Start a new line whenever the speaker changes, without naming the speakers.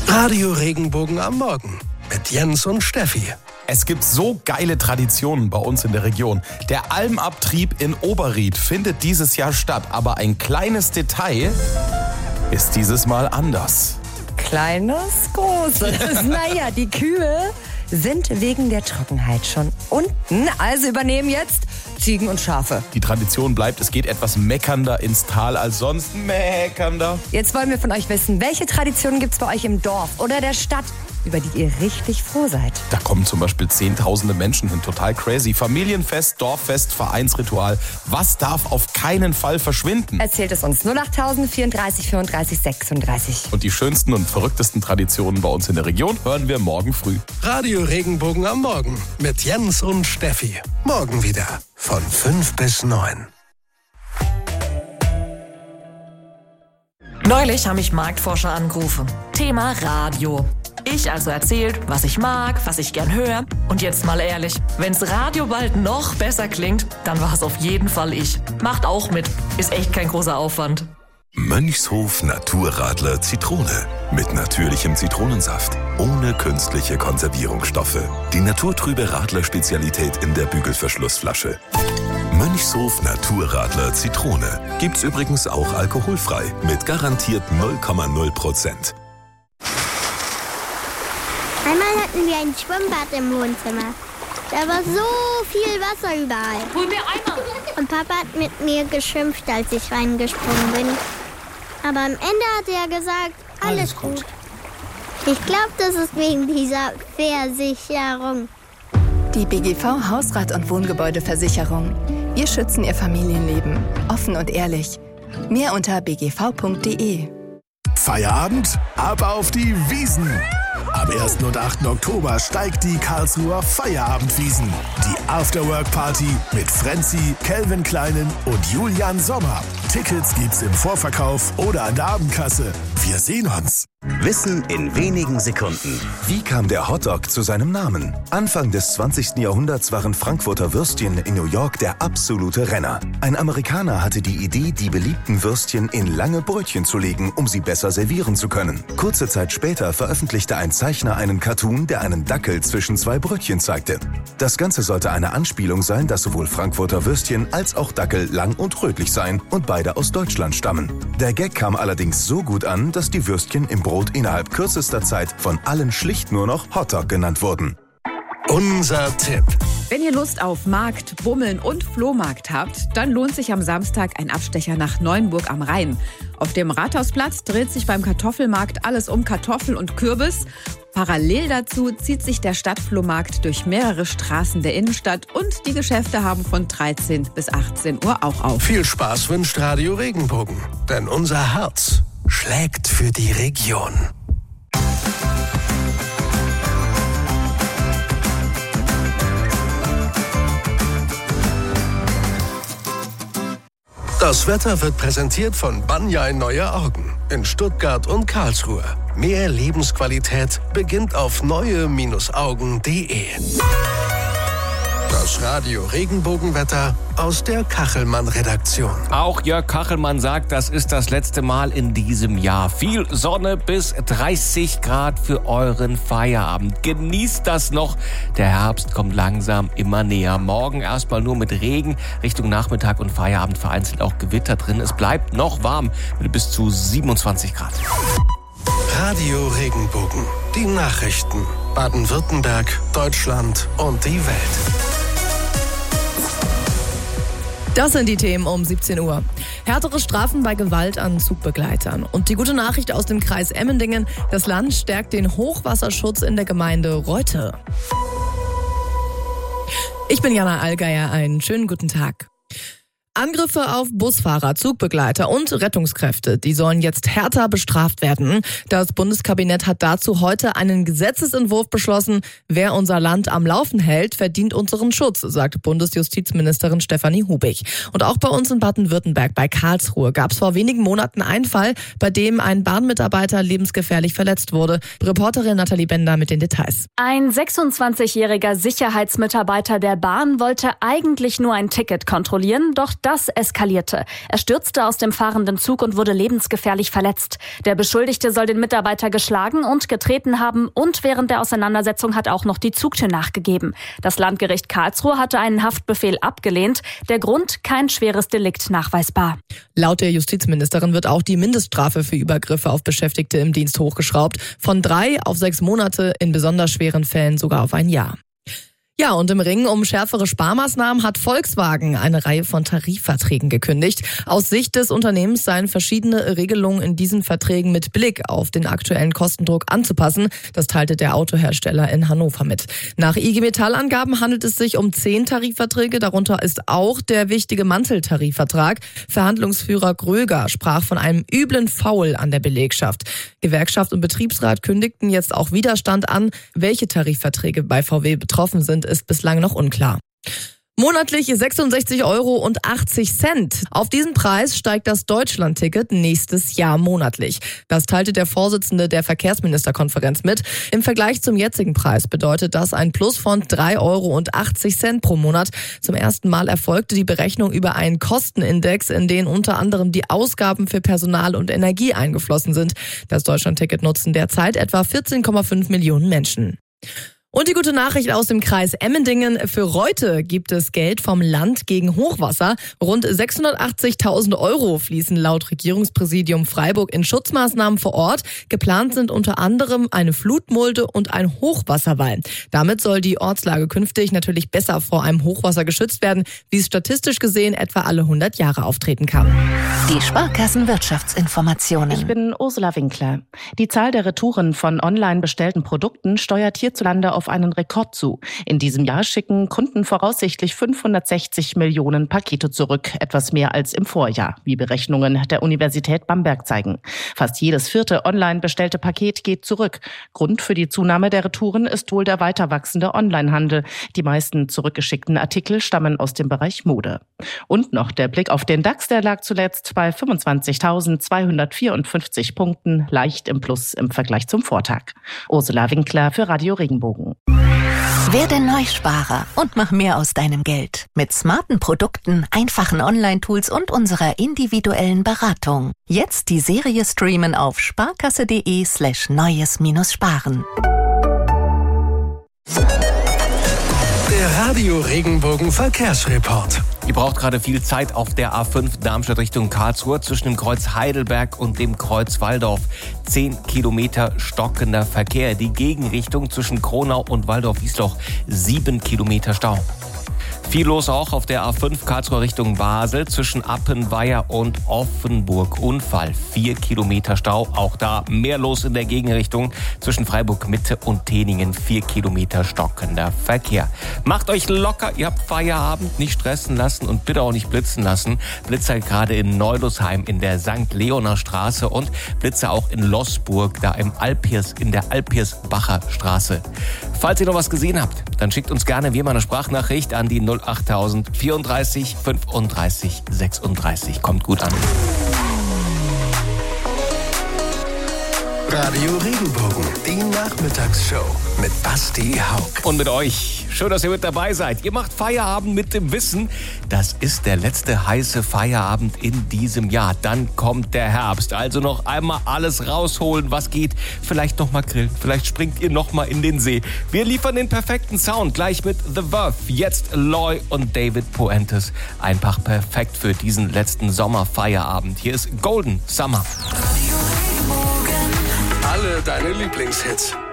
Radio Regenbogen am Morgen mit Jens und Steffi.
Es gibt so geile Traditionen bei uns in der Region. Der Almabtrieb in Oberried findet dieses Jahr statt, aber ein kleines Detail ist dieses Mal anders.
Kleines, großes. Naja, die Kühe sind wegen der Trockenheit schon unten, also übernehmen jetzt Ziegen und Schafe.
Die Tradition bleibt, es geht etwas meckernder ins Tal als sonst. Meckernder.
Jetzt wollen wir von euch wissen, welche Traditionen gibt's bei euch im Dorf oder der Stadt, über die ihr richtig froh seid?
Da kommen zum Beispiel Zehntausende Menschen hin, total crazy. Familienfest, Dorffest, Vereinsritual. Was darf auf keinen Fall verschwinden?
Erzählt es uns 08000 34 34 36.
Und die schönsten und verrücktesten Traditionen bei uns in der Region hören wir morgen früh.
Radio Regenbogen am Morgen mit Jens und Steffi. Morgen wieder von 5 bis 9.
Neulich haben mich Marktforscher angerufen. Thema Radio. Ich also erzählt, was ich mag, was ich gern höre. Und jetzt mal ehrlich, wenn's Radio bald noch besser klingt, dann war es auf jeden Fall ich. Macht auch mit. Ist echt kein großer Aufwand.
Mönchshof Naturradler Zitrone. Mit natürlichem Zitronensaft. Ohne künstliche Konservierungsstoffe. Die naturtrübe Radler-Spezialität in der Bügelverschlussflasche. Mönchshof Naturradler Zitrone. Gibt's übrigens auch alkoholfrei. Mit garantiert 0,0%.
Einmal hatten wir ein Schwimmbad im Wohnzimmer. Da war so viel Wasser überall.
Hol mir Eimer!
Und Papa hat mit mir geschimpft, als ich reingesprungen bin. Aber am Ende hat er gesagt, alles gut. Ich glaube, das ist wegen dieser Versicherung.
Die BGV Hausrat- und Wohngebäudeversicherung. Wir schützen Ihr Familienleben. Offen und ehrlich. Mehr unter bgv.de.
Feierabend? Ab auf die Wiesn! Am 1. und 8. Oktober steigt die Karlsruher Feierabendwiesn. Die Afterwork-Party mit Frenzy, Calvin Kleinen und Julian Sommer. Tickets gibt's im Vorverkauf oder an der Abendkasse. Wir sehen uns.
Wissen in wenigen Sekunden. Wie kam der Hotdog zu seinem Namen? Anfang des 20. Jahrhunderts waren Frankfurter Würstchen in New York der absolute Renner. Ein Amerikaner hatte die Idee, die beliebten Würstchen in lange Brötchen zu legen, um sie besser servieren zu können. Kurze Zeit später veröffentlichte ein Zeichner einen Cartoon, der einen Dackel zwischen zwei Brötchen zeigte. Das Ganze sollte eine Anspielung sein, dass sowohl Frankfurter Würstchen als auch Dackel lang und rötlich seien und beide aus Deutschland stammen. Der Gag kam allerdings so gut an, dass die Würstchen im Brot innerhalb kürzester Zeit von allen schlicht nur noch Hotdog genannt wurden.
Unser Tipp.
Wenn ihr Lust auf Markt, Bummeln und Flohmarkt habt, dann lohnt sich am Samstag ein Abstecher nach Neuenburg am Rhein. Auf dem Rathausplatz dreht sich beim Kartoffelmarkt alles um Kartoffel und Kürbis. Parallel dazu zieht sich der Stadtflohmarkt durch mehrere Straßen der Innenstadt und die Geschäfte haben von 13 bis 18 Uhr auch auf.
Viel Spaß wünscht Radio Regenbogen, denn unser Herz schlägt für die Region. Das Wetter wird präsentiert von Banjai Neue Augen in Stuttgart und Karlsruhe. Mehr Lebensqualität beginnt auf neue-augen.de. Das Radio Regenbogenwetter aus der Kachelmann-Redaktion.
Auch Jörg Kachelmann sagt, das ist das letzte Mal in diesem Jahr. Viel Sonne bis 30 Grad für euren Feierabend. Genießt das noch. Der Herbst kommt langsam immer näher. Morgen erstmal nur mit Regen. Richtung Nachmittag und Feierabend vereinzelt auch Gewitter drin. Es bleibt noch warm mit bis zu 27 Grad.
Radio Regenbogen. Die Nachrichten. Baden-Württemberg, Deutschland und die Welt.
Das sind die Themen um 17 Uhr. Härtere Strafen bei Gewalt an Zugbegleitern. Und die gute Nachricht aus dem Kreis Emmendingen: Das Land stärkt den Hochwasserschutz in der Gemeinde Reute. Ich bin Jana Allgeier, einen schönen guten Tag. Angriffe auf Busfahrer, Zugbegleiter und Rettungskräfte, die sollen jetzt härter bestraft werden. Das Bundeskabinett hat dazu heute einen Gesetzesentwurf beschlossen. Wer unser Land am Laufen hält, verdient unseren Schutz, sagt Bundesjustizministerin Stefanie Hubig. Und auch bei uns in Baden-Württemberg, bei Karlsruhe, gab es vor wenigen Monaten einen Fall, bei dem ein Bahnmitarbeiter lebensgefährlich verletzt wurde. Reporterin Nathalie Bender mit den Details.
Ein 26-jähriger Sicherheitsmitarbeiter der Bahn wollte eigentlich nur ein Ticket kontrollieren, doch
das eskalierte. Er stürzte aus dem fahrenden Zug und wurde lebensgefährlich verletzt. Der Beschuldigte soll den Mitarbeiter geschlagen und getreten haben und während der Auseinandersetzung hat auch noch die Zugtür nachgegeben. Das Landgericht Karlsruhe hatte einen Haftbefehl abgelehnt. Der Grund: kein schweres Delikt nachweisbar.
Laut der Justizministerin wird auch die Mindeststrafe für Übergriffe auf Beschäftigte im Dienst hochgeschraubt. Von 3 auf 6 Monate, in besonders schweren Fällen sogar auf ein Jahr. Ja, und im Ringen um schärfere Sparmaßnahmen hat Volkswagen eine Reihe von Tarifverträgen gekündigt. Aus Sicht des Unternehmens seien verschiedene Regelungen in diesen Verträgen mit Blick auf den aktuellen Kostendruck anzupassen. Das teilte der Autohersteller in Hannover mit. Nach IG Metall-Angaben handelt es sich um 10 Tarifverträge. Darunter ist auch der wichtige Manteltarifvertrag. Verhandlungsführer Gröger sprach von einem üblen Foul an der Belegschaft. Gewerkschaft und Betriebsrat kündigten jetzt auch Widerstand an. Welche Tarifverträge bei VW betroffen sind, ist bislang noch unklar. Monatlich 66,80 €. Auf diesen Preis steigt das Deutschlandticket nächstes Jahr monatlich. Das teilte der Vorsitzende der Verkehrsministerkonferenz mit. Im Vergleich zum jetzigen Preis bedeutet das ein Plus von 3,80 € pro Monat. Zum ersten Mal erfolgte die Berechnung über einen Kostenindex, in den unter anderem die Ausgaben für Personal und Energie eingeflossen sind. Das Deutschlandticket nutzen derzeit etwa 14,5 Millionen Menschen. Und die gute Nachricht aus dem Kreis Emmendingen: Für Reute gibt es Geld vom Land gegen Hochwasser. Rund 680.000 € fließen laut Regierungspräsidium Freiburg in Schutzmaßnahmen vor Ort. Geplant sind unter anderem eine Flutmulde und ein Hochwasserwall. Damit soll die Ortslage künftig natürlich besser vor einem Hochwasser geschützt werden, wie es statistisch gesehen etwa alle 100 Jahre auftreten kann.
Die Sparkassen-Wirtschaftsinformationen.
Ich bin Ursula Winkler. Die Zahl der Retouren von online bestellten Produkten steuert hierzulande auf einen Rekord zu. In diesem Jahr schicken Kunden voraussichtlich 560 Millionen Pakete zurück, etwas mehr als im Vorjahr, wie Berechnungen der Universität Bamberg zeigen. Fast jedes 4. online bestellte Paket geht zurück. Grund für die Zunahme der Retouren ist wohl der weiter wachsende Onlinehandel. Die meisten zurückgeschickten Artikel stammen aus dem Bereich Mode. Und noch der Blick auf den DAX, der lag zuletzt bei 25.254 Punkten, leicht im Plus im Vergleich zum Vortag. Ursula Winkler für Radio Regenbogen.
Werde Neusparer und mach mehr aus deinem Geld. Mit smarten Produkten, einfachen Online-Tools und unserer individuellen Beratung. Jetzt die Serie streamen auf sparkasse.de/neues-sparen.
Der Radio Regenbogen Verkehrsreport.
Ihr braucht gerade viel Zeit auf der A5 Darmstadt Richtung Karlsruhe zwischen dem Kreuz Heidelberg und dem Kreuz Walldorf. 10 Kilometer stockender Verkehr. Die Gegenrichtung zwischen Kronau und Walldorf-Wiesloch. 7 Kilometer Stau. Viel los auch auf der A5 Karlsruhe Richtung Basel zwischen Appenweier und Offenburg. Unfall, 4 Kilometer Stau. Auch da mehr los in der Gegenrichtung zwischen Freiburg Mitte und Teningen. 4 Kilometer stockender Verkehr. Macht euch locker, ihr habt Feierabend, nicht stressen lassen und bitte auch nicht blitzen lassen. Blitzer gerade in Neudosheim in der St. Leoner Straße und Blitzer auch in Loßburg, da in der Alpirsbacher Straße. Falls ihr noch was gesehen habt, dann schickt uns gerne wie immer eine Sprachnachricht an die 08000 34 35 36. Kommt gut an.
Radio Regenbogen, die Nachmittagsshow mit Basti Haug.
Und mit euch. Schön, dass ihr mit dabei seid. Ihr macht Feierabend mit dem Wissen, das ist der letzte heiße Feierabend in diesem Jahr. Dann kommt der Herbst. Also noch einmal alles rausholen, was geht. Vielleicht noch mal grillen, vielleicht springt ihr noch mal in den See. Wir liefern den perfekten Sound gleich mit The Verve. Jetzt Loy und David Puentes. Einfach perfekt für diesen letzten Sommerfeierabend. Hier ist Golden Summer.
Alle deine Lieblingshits.